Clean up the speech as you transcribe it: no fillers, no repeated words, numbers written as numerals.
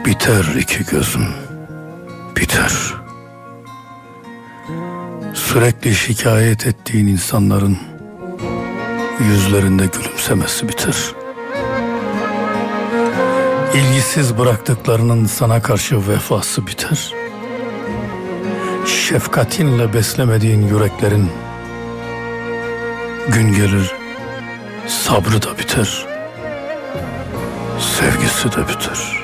Biter iki gözüm, biter. Sürekli şikayet ettiğin insanların yüzlerinde gülümsemesi biter. İlgisiz bıraktıklarının sana karşı vefası biter. Şefkatinle beslemediğin yüreklerin gün gelir sabrı da biter, sevgisi de biter.